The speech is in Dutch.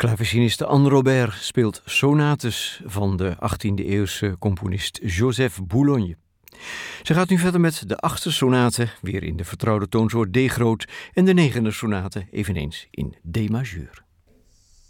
Klaveciniste Anne Robert speelt sonates van de 18e-eeuwse componist Joseph Boulogne. Ze gaat nu verder met de 8e sonate, weer in de vertrouwde toonsoort D groot, en de 9e sonate, eveneens in D majeur.